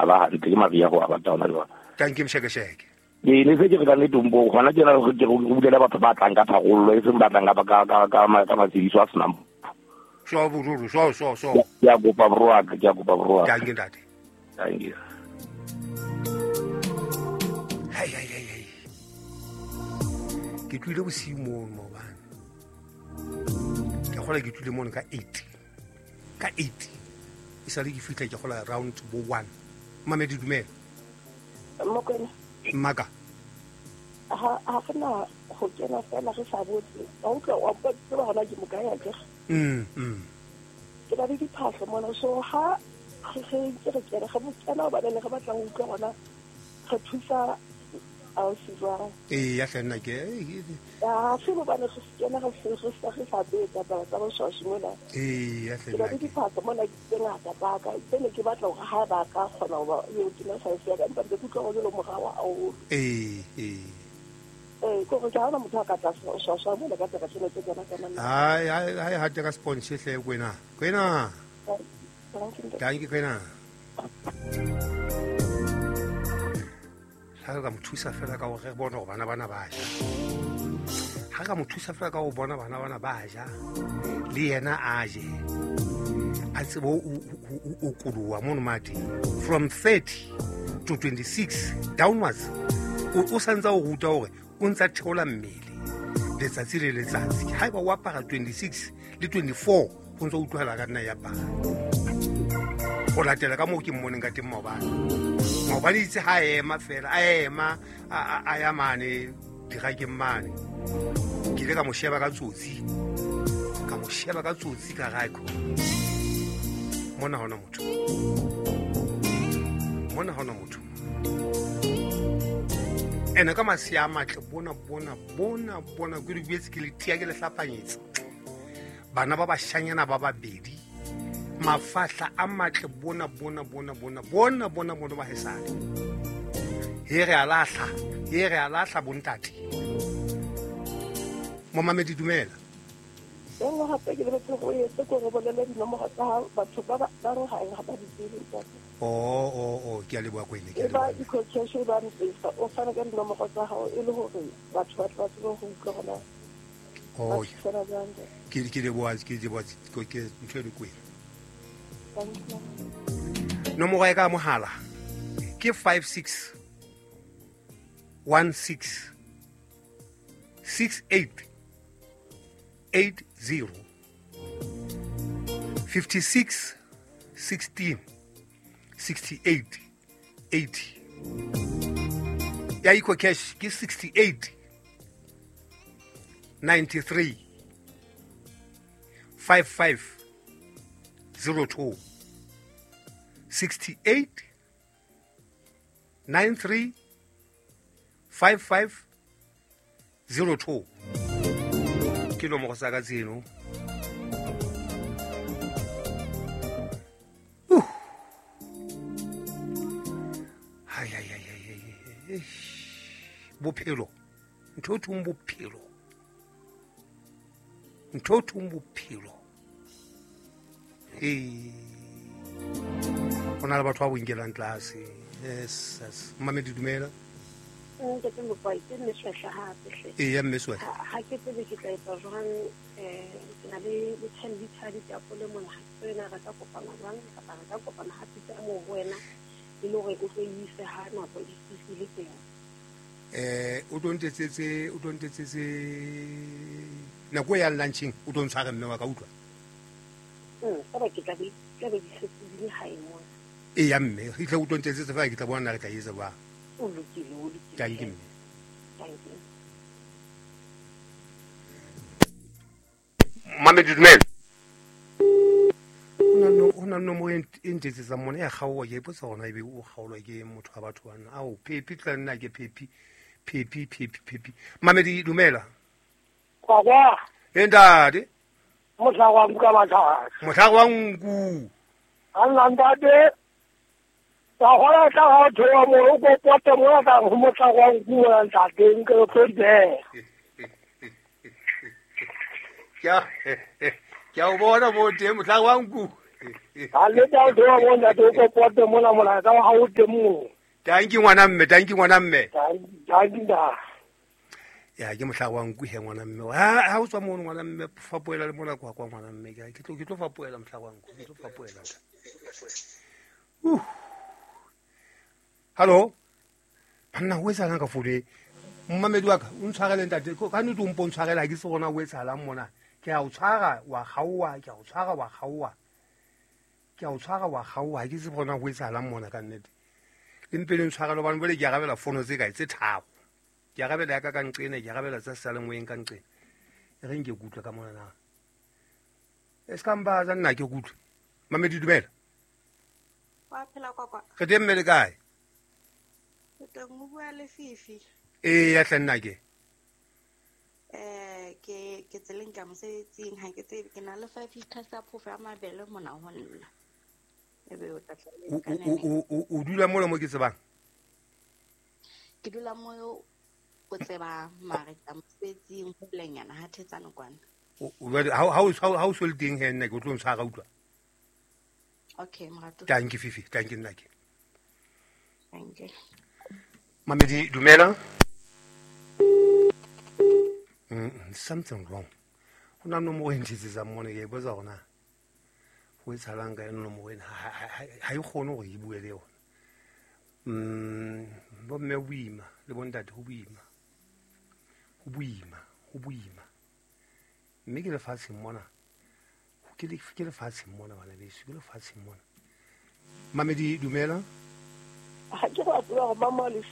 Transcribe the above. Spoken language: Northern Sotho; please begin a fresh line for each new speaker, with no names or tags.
bala hantle ke maria go aba taona jwa
tanki mshekesheke
ne se ke re ka ne tumbo gona ke ra go bulela batho ba tlang ka thagollo e seng ba tlang ka matsediso a senam
so bururu so
ya go pa broaka
tanki ndate
thank you
hey ke tlile bosimo mo bana ke gola ke tlile mo ka 8 e sa le ke fitla ke gola round bo 1 mamedi dumela
mo kone
maka
ha fana go kena fela re sa botse ba utlwa wa ba tseba hona ke mokaya ke ke ba di phahlo mona so ha ge ke kena ga botsa ba le ga batla go utlwa gona ga thusa a se jwa
ya fena ke
ya se bo bana se kena ga se sa betsa ba ba so shimola
ya
ke
fena
ba di phahlo mona ke ngata ba ka tsene ke batla go ha ba ka kgona ba yo tina sa se ya ba ke tlo go lo mogawa a o go ga ana motho ka tla so mo le ka tla tsene tse kana
hai ha te ka sponsor hle kwena tanki kwena ha ka mothusa fela ka go re bona go bana ba ja ha ka mothusa fela ka go bona bana ba ja le yena a je a tsebo o kuduwa mo mati from 30 to 26 downwards o santsa o ruta gore o ntsa theola mmele letsatsi le letsatsi ha ba o apara 26 le 24 o ntse o utlwala ka nna ya apara go latela ka moo ke mmoneng ka teng maobane itse ha ema fela a ema a ya mane dirakeng mane ke ile ka mo sheba ka tsotsi ka raiko mona hona motho ene ka masia matle bona ke re buetse ke le tia ke le hlapanyetsa bana ba bashanyana ba babedi mafahla a matle bona ba hesane he re alahla bontate mo mamedi dumela
ngo hape ke le go yetse go go bolela dinomoro tsa batho ba re ha ba di tsile
ke a le bua kwele
ke ba ikhotshe ba ntse o fana ka dinomoro tsa hao e le hore batho ba tla go utlwa gona
ke le bua ke ntho le kwele nomoro ya ka mohala ke 56 16 68 80 56 16 68 80 ya iko cash ke 68 93 55 02 68 93 55 02 ke nomoro sa ka tseno bophelo ntho thung bophelo go na le batho ba bonkelang tlase yes mamedi dumela
ke tlo ba ke ne swehla hape
ya mmeswa
ha ke tsebe ke tla etsa jwang ke na le tshedi tsa pole mona ha ke na ra ka kopana jwang ka ra ka kopana ha tsa mo wena e le gore o tlo ise ha na go isile teng
o tontetsetse nako ya lunching o tontshware mme wa ka utlwa
ba ke tla be di setse ha e mo
ya mme e tla o tontetsetse fa ke tla bona re tla yetsa ba thank you mamedi dumela o na nomo e ntetsetsang mona ya gaowa ke ipotsa gona ebe o gaolwa ke motho wa batho bana ao pepi tla nna ke pepi mamedi dumela
kwa
endade
motlha wa nku ka matlhatsi
motlha wa nku
annandade ta hora ta ha thoa mo go pota mo ta go motlha wa nku wa ntate ke pede
ya o bona mo teng motlha wa nku
a le ta o tloa mo ntate o kopote mona molaetsa wa gago teng
tanki ngwana mme
tanki da
ya ke motlha wa nku he ngwana mme ha o tswa mono ngwana mme fapoela le mona kwa ngwana mme ke tlo fapoela motlha wa nku ke tlo fapoela hallo banna o etsa ka fole mmamedi wa ka o ntshwarele ntate ka nne o mpo ntshwarela ke se gona o etsalang mona ke a o tshwara wa gaowa ke a o tshwara wa gaowa ke se gona o etsalang mona ka nnete le mpele ntshwarelo bane bole ke agabela fono tse kae tse tharo ke agabela ya ka ka nqene ke agabela tsa sa lengweng ka nqene e reng ke kutlwa ka mona na e se kambaza nna ke kutlwa mamedi dumela
wa phela kwa
re teng mme le kae
teng mo bua le fifi
ya tla nna ke
ke tseleng ka mosebetsing ha ke tsebe ke na le 5 liters ya phofu ya mabele mona ho nna ebe o tla
o dula mo ke tsebang
ke dula mo o tseba mare ka mosebetsing ho lenyana ha thetsana kwana
ha o so le teng he nna ke o tlo ntshwara utlwa
okay marato
tanki fifi tanki nna ke
thank you
mamedi dumela something wrong go na mo go ntshitsisa mone ke botsa gona go etshalang ka eno mo wena ha e kgone go e bue le yona bo mme boima le bontate go boima mme ke lefatsheng mona ke lefatsheng mona bana beso ke lefatsheng mona mamedi dumela
ha ke ba tloga mama le